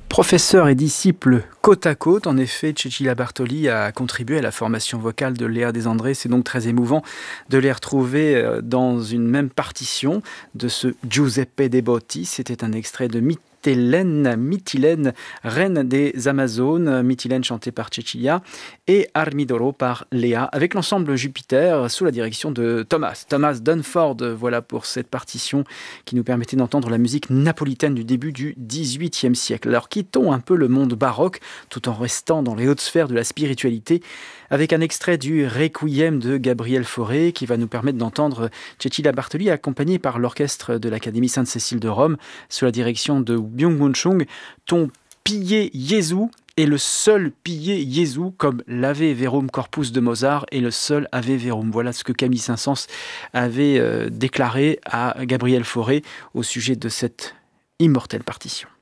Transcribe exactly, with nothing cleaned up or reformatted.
Professeur et disciple côte à côte, en effet, Cecilia Bartoli a contribué à la formation vocale de Léa Desandré. C'est donc très émouvant de les retrouver dans une même partition de ce Giuseppe De Botti. C'était un extrait de Mytilène, Mytilène, reine des Amazones, Mytilène chantée par Cecilia et Armidoro par Léa, avec l'ensemble Jupiter sous la direction de Thomas. Thomas Dunford, voilà pour cette partition qui nous permettait d'entendre la musique napolitaine du début du dix-huitième siècle. Alors quittons un peu le monde baroque tout en restant dans les hautes sphères de la spiritualité avec un extrait du Requiem de Gabriel Fauré qui va nous permettre d'entendre Cecilia Bartoli accompagnée par l'orchestre de l'Académie Sainte-Cécile de Rome sous la direction de Byung-Hun Chung. Ton pilier Jésus est le seul pilier Jésus, comme l'Ave Verum Corpus de Mozart est le seul Ave Verum. Voilà ce que Camille Saint-Saëns avait euh, déclaré à Gabriel Fauré au sujet de cette immortelle partition.